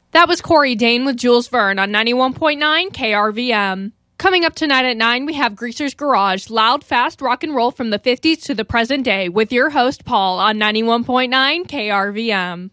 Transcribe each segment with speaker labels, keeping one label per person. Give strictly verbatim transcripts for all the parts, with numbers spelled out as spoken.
Speaker 1: That was Corey Dane with Jules Verne on ninety-one point nine K R V M. Coming up tonight at nine, we have Greaser's Garage, loud, fast rock and roll from the fifties to the present day with your host, Paul, on ninety-one point nine K R V M.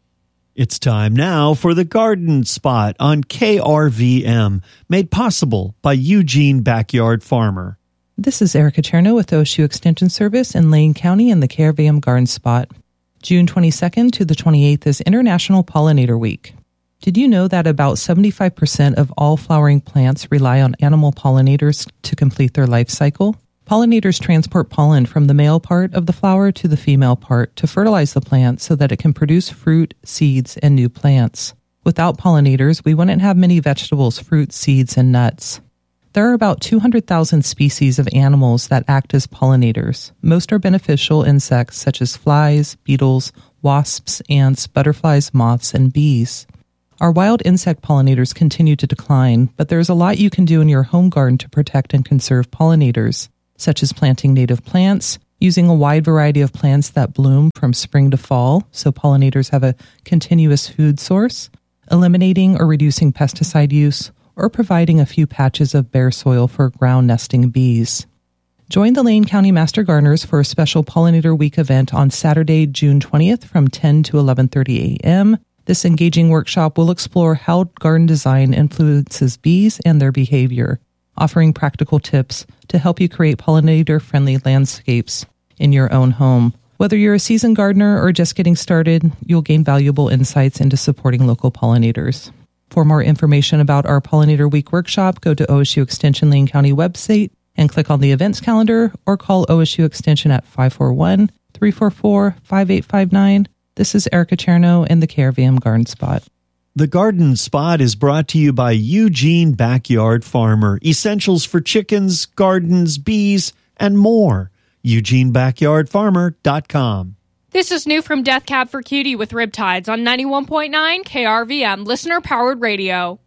Speaker 2: It's time now for the Garden Spot on K R V M, made possible by Eugene Backyard Farmer.
Speaker 3: This is Erica Cherno with O S U Extension Service in Lane County and the K R V M Garden Spot. June twenty-second to the twenty-eighth is International Pollinator Week. Did you know that about seventy-five percent of all flowering plants rely on animal pollinators to complete their life cycle? Pollinators transport pollen from the male part of the flower to the female part to fertilize the plant so that it can produce fruit, seeds, and new plants. Without pollinators, we wouldn't have many vegetables, fruits, seeds, and nuts. There are about two hundred thousand species of animals that act as pollinators. Most are beneficial insects such as flies, beetles, wasps, ants, butterflies, moths, and bees. Our wild insect pollinators continue to decline, but there's a lot you can do in your home garden to protect and conserve pollinators, such as planting native plants, using a wide variety of plants that bloom from spring to fall so pollinators have a continuous food source, eliminating or reducing pesticide use, or providing a few patches of bare soil for ground nesting bees. Join the Lane County Master Gardeners for a special Pollinator Week event on Saturday, June twentieth from ten to eleven thirty a.m. This engaging workshop will explore how garden design influences bees and their behavior, offering practical tips to help you create pollinator-friendly landscapes in your own home. Whether you're a seasoned gardener or just getting started, you'll gain valuable insights into supporting local pollinators. For more information about our Pollinator Week workshop, go to O S U Extension Lane County website and click on the events calendar or call O S U Extension at five four one, three four four, five eight five nine. This is Erica Cherno in the K R V M Garden Spot.
Speaker 2: The Garden Spot is brought to you by Eugene Backyard Farmer. Essentials for chickens, gardens, bees, and more. Eugene Backyard Farmer dot com.
Speaker 1: This is new from Death Cab for Cutie with Riptides on ninety-one point nine K R V M, listener-powered radio.